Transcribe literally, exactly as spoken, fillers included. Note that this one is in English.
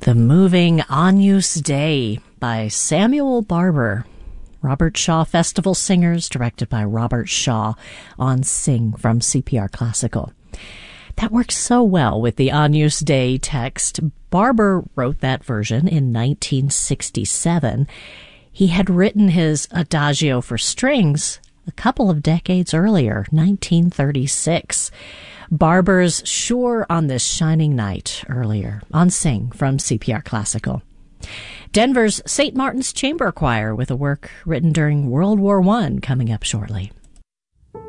The Moving Agnus Dei by Samuel Barber. Robert Shaw Festival Singers, directed by Robert Shaw, on Sing from C P R Classical. That works so well with the Agnus Dei text. Barber wrote that version in nineteen sixty-seven. He had written his Adagio for strings a couple of decades earlier, nineteen thirty-six. Barber's Sure on This Shining Night earlier on Sing from C P R Classical. Denver's Saint Martin's Chamber Choir with a work written during World War One coming up shortly.